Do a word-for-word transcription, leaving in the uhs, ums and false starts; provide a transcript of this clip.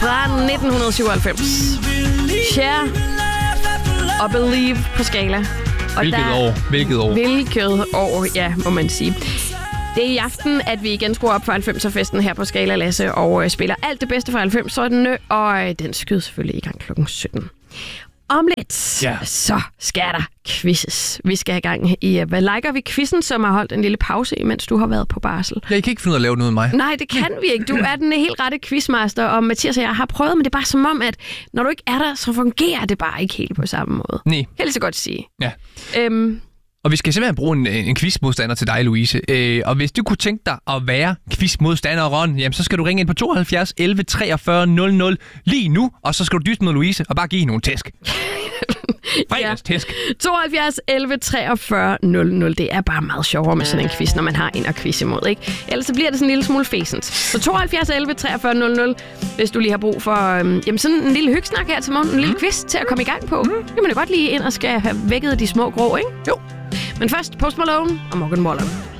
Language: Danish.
fra nitten syvoghalvfems. Cher og Believe på Skala. Og hvilket der, år? Hvilket år? Hvilket år, ja, må man sige. Det er i aften, at vi igen skruer op for halvfemser-festen her på Skala, Lasse, og øh, spiller alt det bedste fra halvfemserne, og øh, den skyder selvfølgelig i gang klokken sytten. Om lidt, ja. så skal der quizzes. Vi skal i gang i uh, Hvad liker vi quizzen, som har holdt en lille pause, imens du har været på barsel. Ja, I kan ikke finde ud af at lave noget med mig. Nej, det kan vi ikke. Du er den helt rette quizmaster, og Mathias og jeg har prøvet, men det er bare som om, at når du ikke er der, så fungerer det bare ikke helt på samme måde. Nej. Helt så godt sige. Ja. Øhm, Og vi skal simpelthen bruge en, en quizmodstander til dig, Louise. Øh, og hvis du kunne tænke dig at være quizmodstanderen, jamen så skal du ringe ind på tooghalvfjerds elleve treogfyrre nul nul lige nu, og så skal du dyste med Louise og bare give hende nogle tæsk. Fredagstæsk. Ja. tooghalvfjerds elleve treogfyrre nul nul. Det er bare meget sjovere med sådan en quiz, når man har en at quiz imod, ikke? Ellers så bliver det sådan en lille smule fæsent. Så tooghalvfjerds elleve treogfyrre nul nul, hvis du lige har brug for øhm, jamen sådan en lille hyggesnak her til morgen, en lille quiz til at komme i gang på. Mm. Kan man jo godt lige ind og skal have vækket de små grå, ikke? Jo. Men først Post Malone og Morgan Wallen.